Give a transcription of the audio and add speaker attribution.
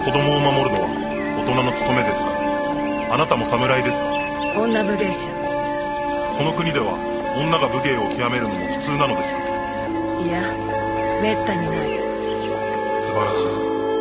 Speaker 1: 子供を守るのは大人の務めですか？あなたも侍ですか？
Speaker 2: 女武芸者。
Speaker 1: この国では女が武芸を極めるのも普通なのですか？
Speaker 2: いや、めったにない。
Speaker 1: 素晴らしい。